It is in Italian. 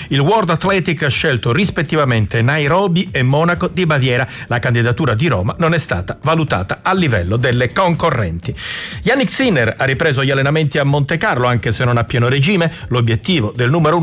Il World Athletic ha scelto rispettivamente Nairobi e Monaco di Baviera. La candidatura di Roma non è stata valutata a livello delle concorrenti. Yannick Sinner ha ripreso gli allenamenti a Montecarlo, anche se non a pieno regime. L'obiettivo del numero 1